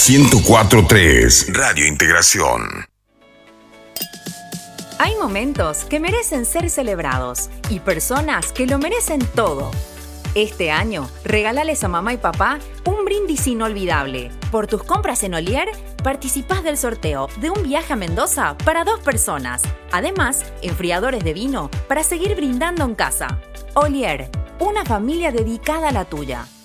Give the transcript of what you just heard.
104.3 Radio Integración. Hay momentos que merecen ser celebrados y personas que lo merecen todo. Este año, regálales a mamá y papá un brindis inolvidable. Por tus compras en Olier, participás del sorteo de un viaje a Mendoza para 2 personas. Además, enfriadores de vino para seguir brindando en casa. Olier, una familia dedicada a la tuya.